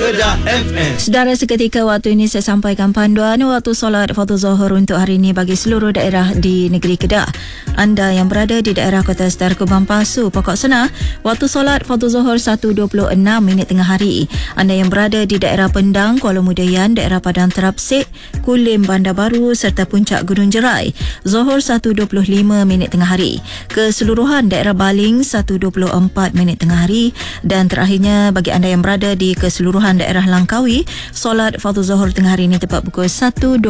Kedah FM. Saudara, seketika waktu ini saya sampaikan panduan waktu solat fardu Zuhur untuk hari ini bagi seluruh daerah di negeri Kedah. Anda yang berada di daerah Kota Sedar Kubang Pasu, Pokok Senah, waktu solat fardu Zuhur 1.26 minit tengah hari. Anda yang berada di daerah Pendang, Kuala Mudayan, daerah Padang Terapsik, Kulim, Bandar Baru serta Puncak Gunung Jerai, Zuhur 1.25 minit tengah hari. Keseluruhan daerah Baling 1.24 minit tengah hari. Dan terakhirnya bagi anda yang berada di keseluruhan daerah Langkawi, solat fardu Zuhur tengah hari ini tepat pukul 1.20